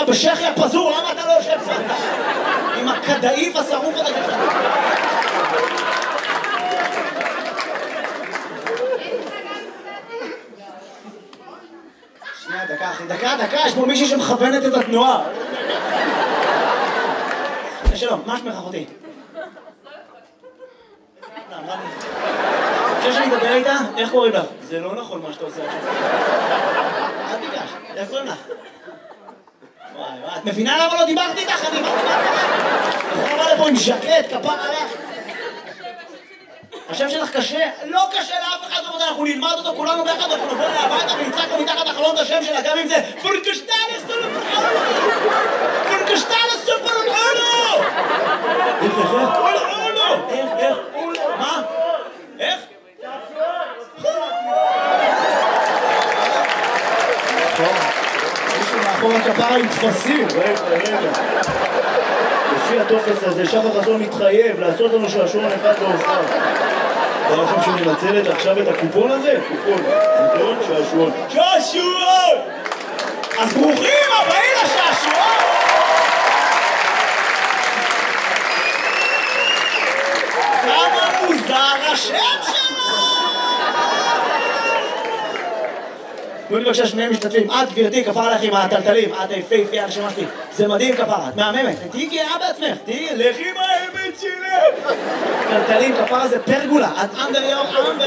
בשחי הפזור, למה אתה לא יושב שם? עם הכדאיף השרוף הזה שלך. שנייה, דקה אחי, דקה, יש פה מישהי שמכוונת את התנועה. שלום, מה שמך אחותי? חושב שאני אדבר איתה? איך קוראים לך? זה לא נכון מה שאתה עושה עכשיו. אל תיגש, איך קוראים לך? וואי, את מבינה למה לא דיברתי איתך? אני מה דיברתי איתך? אתה בא לפה עם ז'קט, כפר עליך. השם שלך קשה? לא קשה לאף אחד בבודה, אנחנו נלמד אותו כולנו ביחד, אנחנו נבוא להביתה ונצעק לו מתחת החלון את השם שלה, גם אם זה פורקשטלס סופרולו! פורקשטלס סופרולו! איך? מה? איך? מישהו מאחור הכפרה עם תפסים, רגע. לפי הטופס הזה, שחר חסון מתחייב לעשות לנו שעשועון אחד לאופן. אתה לכם שהוא מנצלת עכשיו את הקופון הזה? קופון, שעשועון. שעשועון! אז ברוכים הבאים לשעשועון! כמה מוזר השם שלו! תנו לי בבקשה שני משתתפים. את גברתי, כפרה לך עם הטלטלים, את היפהפייה הנשמה שלי. זה מדהים כפרה, את מהממת. תהיי גאה בעצמך, לכי עם האמת שלך. טלטלים, כפרה זה פרגולה. את אנדריור,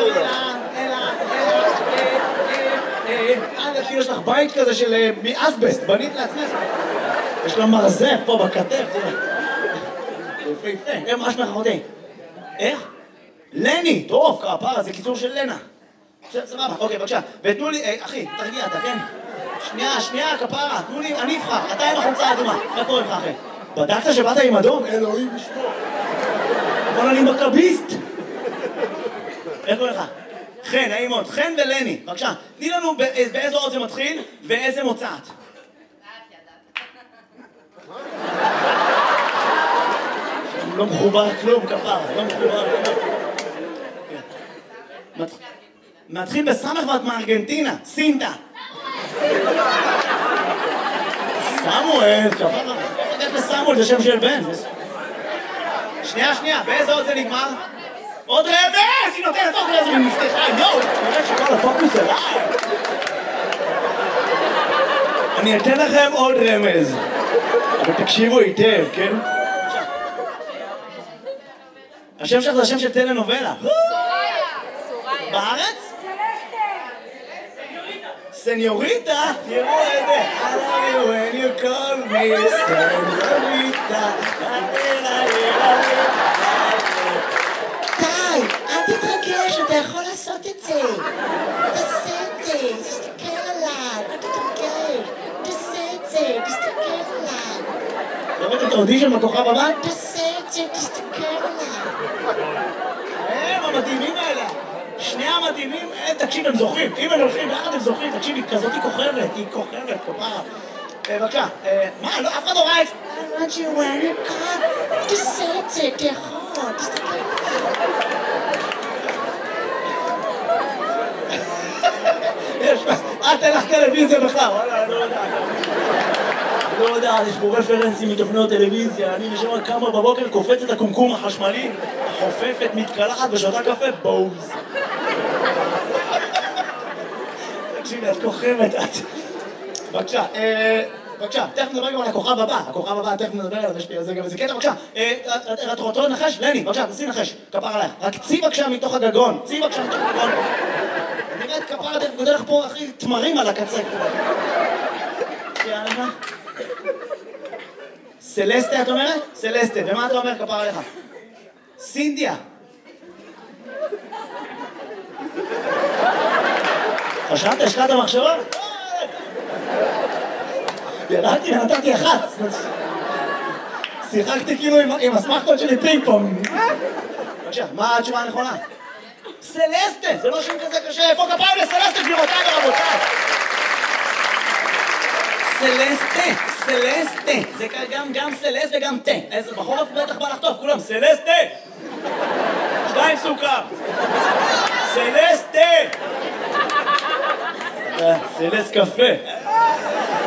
יש לך בית כזה של מאסבסט, בנית לעצמך. יש לו מרזף פה בכתף, תראה. יפהפה. מה שמך אחותי? איך? לני, טוב, כפרה, זה קיצור של לנה. סבבה, אוקיי, בבקשה. ותנו לי, אחי, תרגיע, אתה כן? שנייה, כפרה, תנו לי, אני אבחר, אתה עם החולצה האדומה. מה קורה לך, אחי? בדקת שבאת עם אדום? אלוהים ישמור. אבל אני מכביסט. איך קורה לך? חן, נעים מאוד. חן ולני, בבקשה. תני לנו באיזו אות זה מתחיל ואיזה מוצאת. לא מחובר כלום, כפרה, לא מחובר כלום. מתחיל בסמך ואת מארגנטינה, סינטה. סמואל, כפרה. איך לסמואל זה שם של בן. שנייה, באיזה עוד זה נגמר? עוד רמז! היא נותנת עוד רמז ממפתחה, יואו! נראה שכל הפוקוס אליי. אני אתן לכם עוד רמז. אבל תקשיבו היטב, כן? השם שלך זה השם של טלנובלה. בארץ? סניוריטה? תראו את זה. I love you when you call me סניוריטה. די, אל תתרגש, אתה יכול לעשות את זה. תעשה את זה, תסתכל עליו, אל תתרגש. תעשה את זה, תסתכל עליו. לראות את האודישן בכוכב הבא? תעשה את זה, תסתכל עליו. הם המדהימים האלה. שני המדהימים, תקשיב, הם זוכרים. אם הם הולכים ביחד הם זוכרים. תקשיב, היא כזאת היא כוכבת, כפרה. בבקשה, מה? לא, אף אחד לא ראה את זה. I want you when you come. תעשה את זה, תיכול, תסתכל. תן לך טלוויזיה בכלל. וואלה, לא יודע, יש פה רפרנסים מתוכניות טלוויזיה. אני נשמע כמה בבוקר קופץ את הקומקום החשמלי, חופפת, מתקלחת ושותה קפה, בוז. תקשיבי, את כוכבת, את... בבקשה, תכף נדבר גם על הכוכב הבא. הכוכב הבא, תכף נדבר עליו, יש לי על זה גם איזה קטע, בבקשה. את רוצה לנחש? לני, בבקשה, תנסי לנחש, כפר עלייך. רק צי בבקשה מתוך הגגון, צי בבקשה מתוך הגגון. נראית כפר, דרך גודל לך פה, אחי, תמרים על הקצה. יאללה. סלסטה, את אומרת? סלסטה, ומה אתה אומר, כפר עליך? סינדיה. חשבת, השקעת המחשבה? ירדתי ונתתי אחת. שיחקתי כאילו עם הסמכות שלי פינג פונג. בבקשה, מה התשובה הנכונה? סלסטה, זה לא שם כזה קשה. איפה כפיים לסלסטה, גבירותיי ורבותיי? סלסטה. זה גם סלסט וגם תה. איזה בחורף בטח בא לחטוף, כולם. סלסטה! 2 סוכר. סלסטה! סלסט קפה.